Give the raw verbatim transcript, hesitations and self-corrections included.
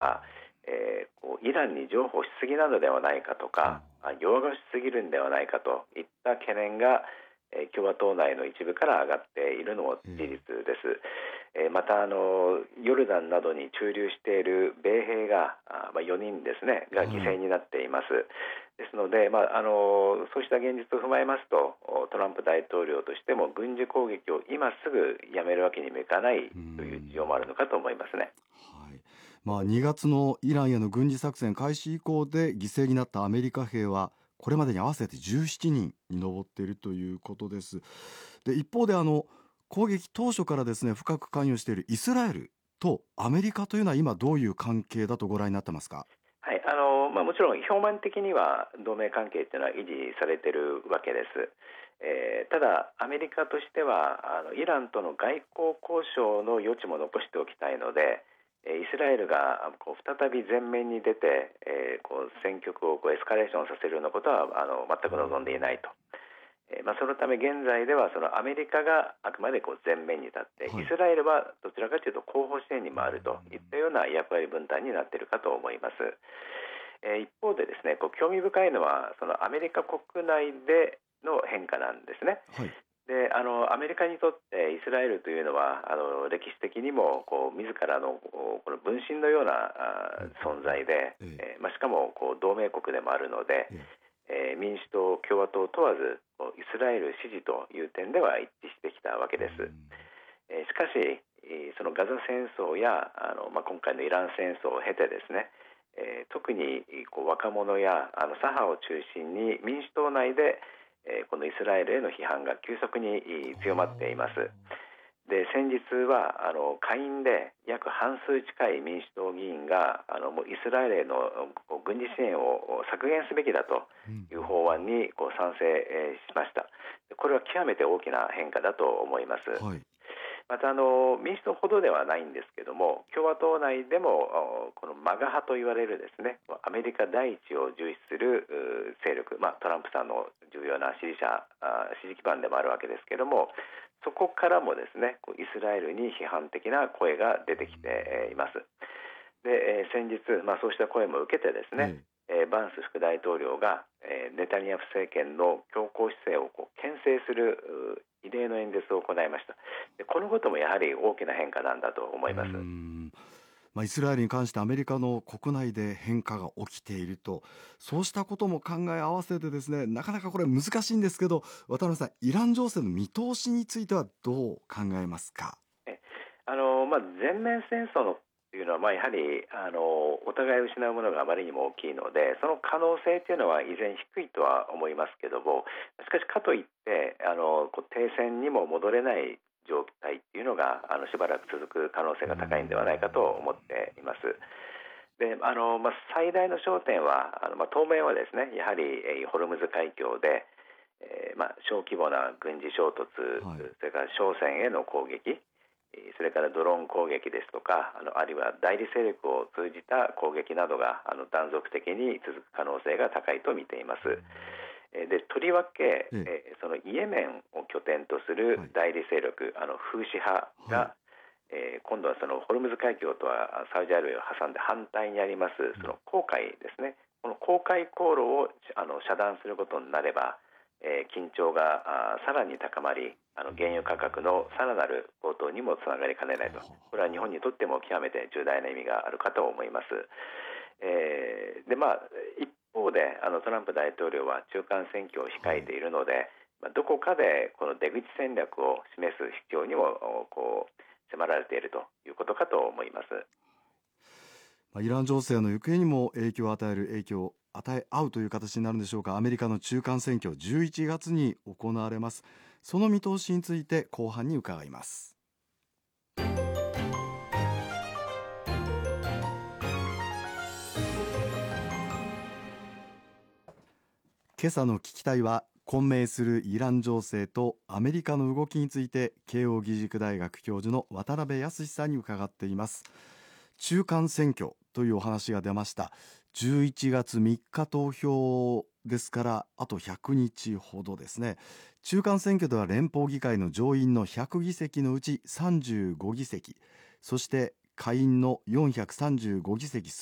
が、えー、こうイランに譲歩しすぎなのではないかとか、あ弱腰しすぎるんではないかといった懸念が、えー、共和党内の一部から上がっているのも事実です。えー、またあのヨルダンなどに駐留している米兵があ、まあ、よにんですねが犠牲になっています。ですので、まあ、あのそうした現実を踏まえますと、トランプ大統領としても軍事攻撃を今すぐやめるわけにもいかないという事情もあるのかと思いますね。 はい。まあ、にがつのイランへの軍事作戦開始以降で犠牲になったアメリカ兵はこれまでに合わせてじゅうななにんに上っているということです。で一方であの攻撃当初からですね深く関与しているイスラエルとアメリカというのは今どういう関係だとご覧になってますか？ はい、あのまあ、もちろん表面的には同盟関係というのは維持されているわけです。えー、ただアメリカとしてはあのイランとの外交交渉の余地も残しておきたいので、えーイスラエルがこう再び前面に出て、えーこう戦局をこうエスカレーションさせるようなことはあの全く望んでいないと。えーまあ、そのため現在ではそのアメリカがあくまでこう前面に立って、 はい。 イスラエルはどちらかというと後方支援に回るといったような役割分担になっているかと思います。えー一方でですね、こう興味深いのはそのアメリカ国内での変化なんですね。 はい。 であのアメリカにとってイスラエルというのはあの歴史的にもこう自らのこうこの分身のようなあ存在で、 えええーまあ、しかもこう同盟国でもあるので、 ええー民主党共和党問わずこうイスラエル支持という点では一致してきたわけです。えーしかしえーそのガザ戦争やあの、まあ、今回のイラン戦争を経てですね、えー特にこう若者やあの左派を中心に民主党内で、えーこのイスラエルへの批判が急速にえー強まっています。で先日はあの下院で約半数近い民主党議員があのもうイスラエルへのこう軍事支援を削減すべきだという法案にこう賛成えーしました。これは極めて大きな変化だと思います。 はい。 またあの民主党ほどではないんですけども、共和党内でもこのマガ派と言われるですねアメリカ第一を重視するう勢力、まあ、トランプさんの重要な支持者あ支持基盤でもあるわけですけども、そこからもですねこうイスラエルに批判的な声が出てきてえーいます。で、えー先日、まあ、そうした声も受けてですね、 ええーバンス副大統領が、えーネタニヤフ政権の強硬姿勢をこう牽制するう異例の演説を行いました。でこのこともやはり大きな変化なんだと思えうーいます。 んまあ、イスラエルに関してアメリカの国内で変化が起きていると、そうしたことも考え合わせてですね、なかなかこれ難しいんですけど、渡辺さん、イラン情勢の見通しについてはどう考えますか？ えあのまあ、全面戦争のというのは、まあ、やはりあのお互い失うものがあまりにも大きいので、その可能性というのは依然低いとは思いますけども、しかしかといってあのこう停戦にも戻れない状態っていうのがあのしばらく続く可能性が高いんではないかと思っています。であの、まあ、最大の焦点はあの、まあ、当面はですねやはりえーホルムズ海峡で、えーまあ、小規模な軍事衝突、 はい。 それから商船への攻撃、えーそれからドローン攻撃ですとか、あのあるいは代理勢力を通じた攻撃などがあの断続的に続く可能性が高いと見ています。えーでとりわけ、 ええ。 えーそのイエメンを拠点とするはい。 代理勢力、あのフーシ派はい。 が、えー今度はそのホルムズ海峡とはサウジアラビアを挟んで反対にありますその航海ですね、この航海航路をあの遮断することになれば、えー緊張があさらに高まり、あの原油価格のさらなる高騰にもつながりかねないと。これは日本にとっても極めて重大な意味があるかと思います。えーでまあ、一方であのトランプ大統領は中間選挙を控えているので、まあ、どこかでこの出口戦略を示す必要にもこう迫られているということかと思います。 まあ、イラン情勢の行方にも影響を与える影響を与え合うという形になるんでしょうか。アメリカの中間選挙じゅういちがつに行われます。その見通しについて後半に伺います。今朝の聞きたいは混迷するイラン情勢とアメリカの動きについて慶應義塾大学教授の渡辺康さんに伺っています。中間選挙というお話が出ました。じゅういちがつみっか投票ですからあとひゃくにちほどですね。中間選挙では連邦議会の上院のひゃくぎせきのうちさんじゅうごぎせき、そして下院のよんひゃくさんじゅうごぎせき